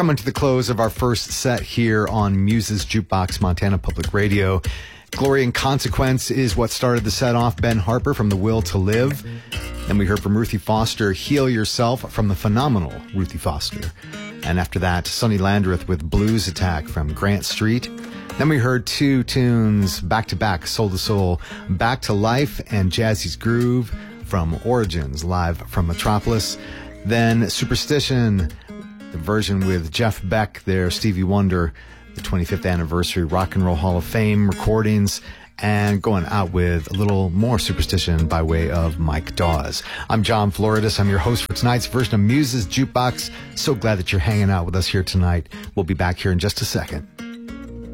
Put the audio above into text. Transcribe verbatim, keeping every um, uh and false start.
coming to the close of our first set here on Muses Jukebox, Montana Public Radio. Glory and Consequence is what started the set off. Ben Harper from The Will to Live. Then we heard from Ruthie Foster, Heal Yourself, from the phenomenal Ruthie Foster. And after that, Sonny Landreth with Blues Attack from Grant Street. Then we heard two tunes back-to-back, Soul to Soul, Back to Life and Jazzy's Groove from Origins, live from Metropolis. Then Superstition, the version with Jeff Beck there, Stevie Wonder, the twenty-fifth anniversary Rock and Roll Hall of Fame recordings, and going out with a little more Superstition by way of Mike Dawes. I'm John Floridis. I'm your host for tonight's version of Muses Jukebox. So glad that you're hanging out with us here tonight. We'll be back here in just a second.